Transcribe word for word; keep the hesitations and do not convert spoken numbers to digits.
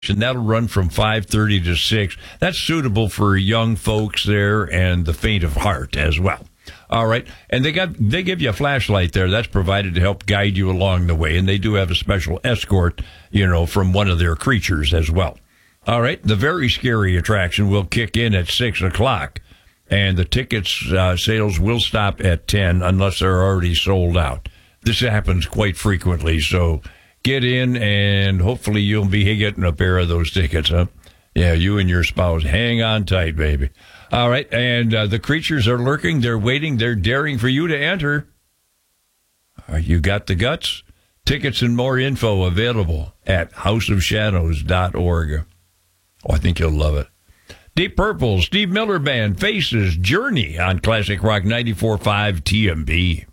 and that'll run from five thirty to six. That's suitable for young folks there and the faint of heart as well. All right, and they got they give you a flashlight there. That's provided to help guide you along the way, and they do have a special escort, you know, from one of their creatures as well. All right, the very scary attraction will kick in at six o'clock, and the tickets uh, sales will stop at ten unless they're already sold out. This happens quite frequently, so get in, and hopefully you'll be getting a pair of those tickets, huh? Yeah, you and your spouse. Hang on tight, baby. All right, and uh, the creatures are lurking. They're waiting. They're daring for you to enter. Uh, you got the guts? Tickets and more info available at house of shadows dot org. Oh, I think you'll love it. Deep Purple, Steve Miller Band, Faces, Journey on Classic Rock ninety-four point five T M B.